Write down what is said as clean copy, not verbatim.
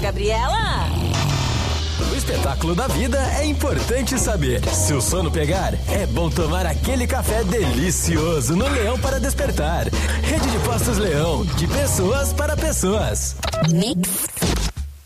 Gabriela? No espetáculo da vida é importante saber. Se o sono pegar, é bom tomar aquele café delicioso no Leão para despertar. Rede de Postos Leão, de pessoas para pessoas. Mix.